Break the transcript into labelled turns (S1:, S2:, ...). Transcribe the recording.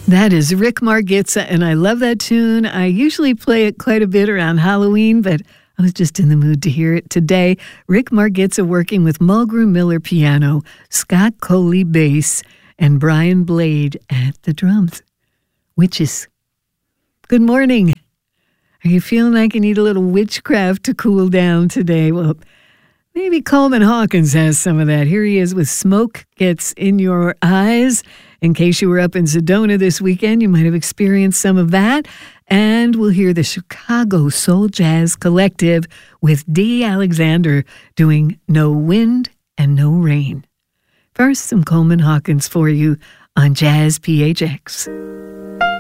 S1: That is Rick Margitza, and I love that tune. I usually play it quite a bit around Halloween, but I was just in the mood to hear it today. Rick Margitza working with Mulgrew Miller piano, Scott Coley bass, and Brian Blade at the drums. Witches. Good morning. Are you feeling like you need a little witchcraft to cool down today? Well, maybe Coleman Hawkins has some of that. Here he is with Smoke Gets in Your Eyes. In case you were up in Sedona this weekend, you might have experienced some of that. And we'll hear the Chicago Soul Jazz Collective with Dee Alexander doing No Wind and No Rain. First, some Coleman Hawkins for you on Jazz PHX.